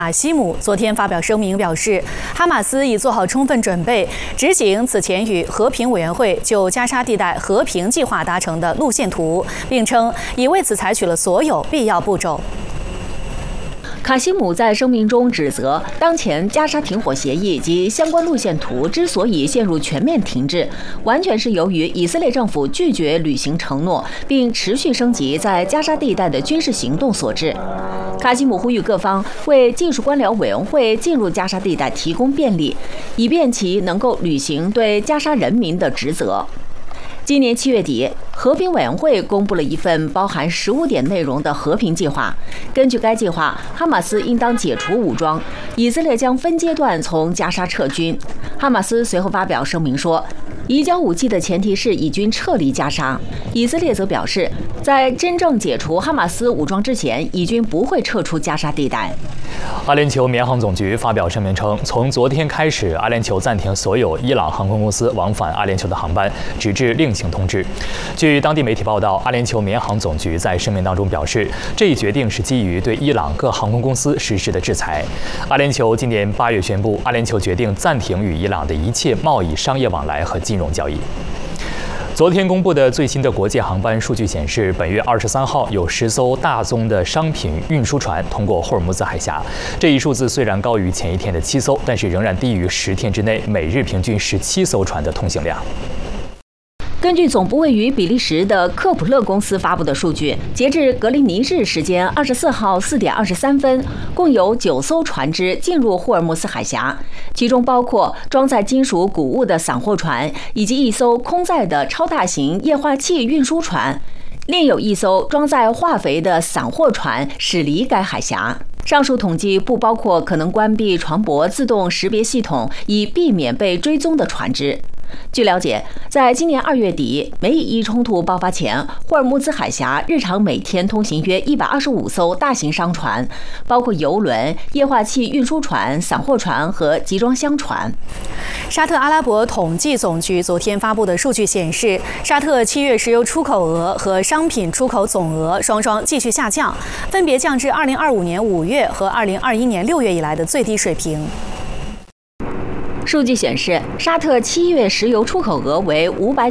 卡西姆昨天发表声明表示，哈马斯已做好充分准备，执行此前与和平委员会就加沙地带和平计划达成的路线图，并称已为此采取了所有必要步骤。 卡西姆在声明中指责，当前加沙停火协议及相关路线图之所以陷入全面停滞，完全是由于以色列政府拒绝履行承诺，并持续升级在加沙地带的军事行动所致。卡西姆呼吁各方为技术官僚委员会进入加沙地带提供便利，以便其能够履行对加沙人民的职责。 今年7月底，和平委员会公布了一份包含15点内容的和平计划。根据该计划，哈马斯应当解除武装，以色列将分阶段从加沙撤军。哈马斯随后发表声明说，移交武器的前提是以军撤离加沙。以色列则表示，在真正解除哈马斯武装之前，以军不会撤出加沙地带。 阿联酋民航总局发表声明称，从昨天开始，阿联酋暂停所有伊朗航空公司往返阿联酋的航班，直至另行通知。据当地媒体报道，阿联酋民航总局在声明当中表示，这一决定是基于对伊朗各航空公司实施的制裁。阿联酋今年8月宣布，阿联酋决定暂停与伊朗的一切贸易、商业往来和金融交易。 昨天公布的最新的国际航班数据显示，本月23号有10艘大宗的商品运输船通过霍尔木兹海峡。这一数字虽然高于前一天的7艘，但是仍然低于10天之内每日平均17艘船的通行量。 根据总部位于比利时的科普勒公司发布的数据，截至格林尼治时间24号4点23分，共有9艘船只进入霍尔木兹海峡，其中包括装载金属谷物的散货船，以及1艘空载的超大型液化气运输船，另有1艘装载化肥的散货船驶离该海峡。 上述统计不包括可能关闭船舶自动识别系统以避免被追踪的船只。据了解，在今年2月底梅以伊冲突爆发前，霍尔木兹海峡日常每天通行约125艘大型商船，包括油轮、液化气运输船、散货船和集装箱船。 沙特阿拉伯统计总局昨天发布的数据显示，沙特7月石油出口额和商品出口总额双双继续下降，分别降至2025年5月和2021年6月以来的最低水平。 数据显示，沙特7月石油出口额为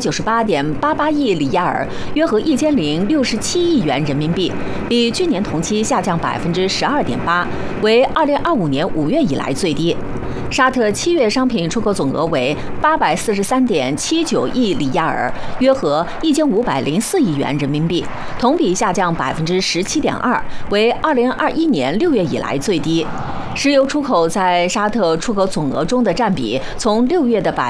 598.88亿里亚尔，约合1067亿元人民币，比去年同期下降12.8%，为2025年5月以来最低。沙特7月商品出口总额为843.79亿里亚尔，约合1504亿元人民币，同比下降17.2%，为2021年6月以来最低。 石油出口在沙特出口总额中的占比从6月的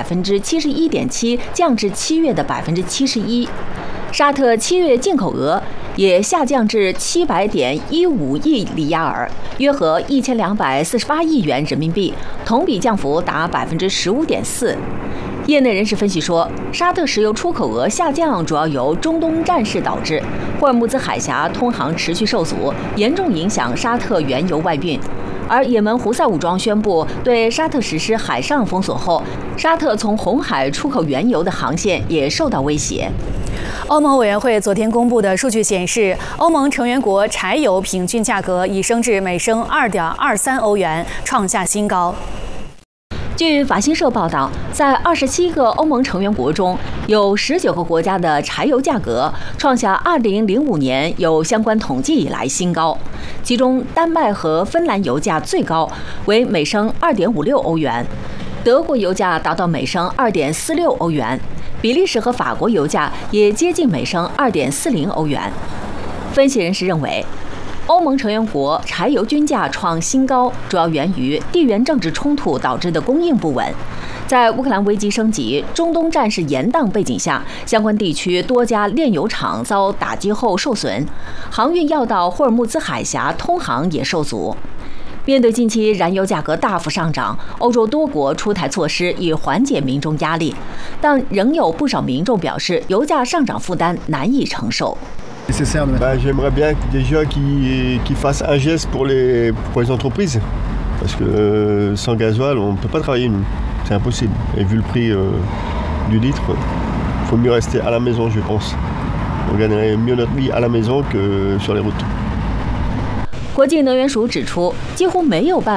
71.7%降至7月的71%，沙特7月进口额也下降至700.15亿里亚尔，约合1248亿元人民币，同比降幅达15.4%。 业内人士分析说，沙特石油出口额下降主要由中东战事导致，霍尔木兹海峡通航持续受阻，严重影响沙特原油外运。 而也门胡塞武装宣布对沙特实施海上封锁后，沙特从红海出口原油的航线也受到威胁。 欧盟委员会昨天公布的数据显示，欧盟成员国柴油平均价格已升至每升2.23欧元，创下新高。 据法新社报道，在27个欧盟成员国中，有19个国家的柴油价格创下2005年有相关统计以来新高，其中丹麦和芬兰油价最高，为每升2.56欧元；德国油价达到每升2.46欧元，比利时和法国油价也接近每升2.40欧元。分析人士认为， 欧盟成员国柴油均价创新高，主要源于地缘政治冲突导致的供应不稳。在乌克兰危机升级、中东战事延宕背景下，相关地区多家炼油厂遭打击后受损，航运要道霍尔木兹海峡通航也受阻。面对近期燃油价格大幅上涨，欧洲多国出台措施以缓解民众压力，但仍有不少民众表示油价上涨负担难以承受。 J'aimerais bien déjà qu'ils fassent un geste pour les entreprises. Parce que sans gasoil, on ne peut pas travailler, nous. C'est impossible. Et vu le prix du litre, il faut mieux rester à la maison, je pense. On gagnerait mieux notre vie à la maison que sur les routes. 国际能源署指出，几乎没有办